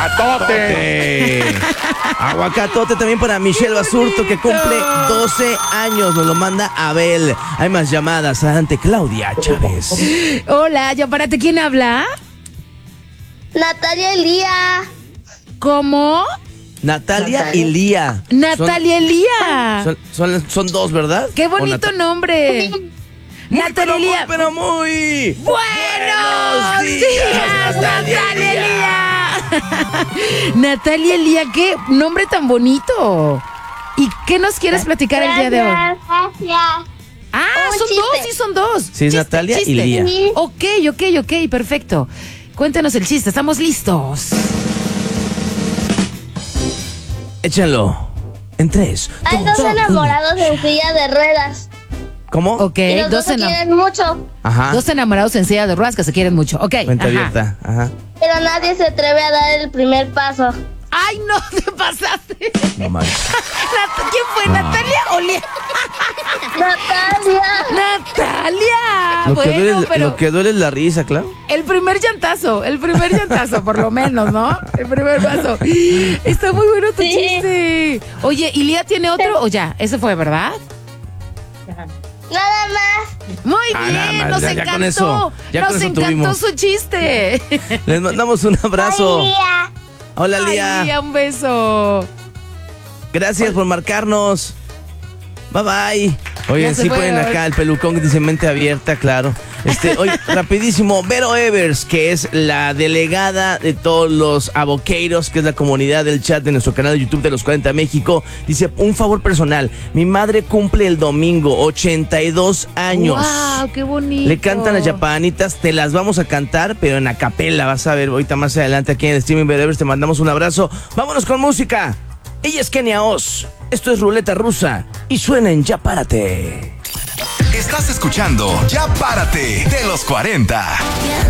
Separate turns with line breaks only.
Aguacatote.
Aguacatote también para Michelle Basurto, que cumple 12 años. Nos lo manda Abel. Hay más llamadas. Adelante, Claudia Chávez.
Hola, ¿ya párate? ¿Quién habla?
Natalia Elía.
¿Cómo?
Natalia y Lía.
Natalia Elía.
Son dos, ¿verdad?
Qué bonito nombre. Natalia Elía.
Pero muy.
¡Buenos días,
Natalia
Natalia Elía! Natalia Elía, qué nombre tan bonito. ¿Y qué nos quieres platicar el día de hoy?
Gracias.
Ah,
Un
son
chiste.
dos, sí son dos.
Sí, es Natalia y Lía.
Sí.
Ok, perfecto. Cuéntanos el chiste, estamos listos.
Échalo. En 3.
Hay dos enamorados en silla de ruedas.
¿Cómo?
Ok,
Y los dos se quieren mucho,
Ajá.
dos enamorados en silla de ruedas que se quieren mucho. Ok,
Cuenta
ajá.
abierta. Ajá.
pero nadie se atreve a dar el primer paso.
¡Ay, no! ¡Te pasaste!
No manches.
¿Quién fue? ¿Natalia o Lía?
Natalia.
¡Natalia!
Lo que duele es la risa, claro.
el primer llantazo, por lo menos, ¿no? El primer paso. Está muy bueno tu
Sí.
chiste. Oye, ¿y Lía tiene otro o ya? Ese fue, ¿verdad?
Nada más.
Muy
nada
bien,
más,
nos
ya
encantó.
con eso
Nos encantó
tuvimos.
su chiste.
Les mandamos un abrazo.
Ay, Lía.
Hola,
Ay,
Lía.
Lía, un beso.
Gracias por marcarnos. Bye bye. Oigan,
Ya se
sí
fue,
pueden
hoy.
acá el pelucón que dice mente abierta, claro. Oye, rapidísimo, Vero Evers, que es la delegada de todos los avoqueiros, que es la comunidad del chat de nuestro canal de YouTube de los 40 México, dice, un favor personal, mi madre cumple el domingo, 82 años.
¡Wow! ¡Qué bonito!
Le cantan las yapanitas, te las vamos a cantar, pero en acapela, vas a ver ahorita más adelante aquí en el streaming. Vero Evers, te mandamos un abrazo. Vámonos con música. Ella es Kenia Oz. Esto es Ruleta Rusa y suena en Ya Párate.
Estás escuchando Ya Párate de los 40.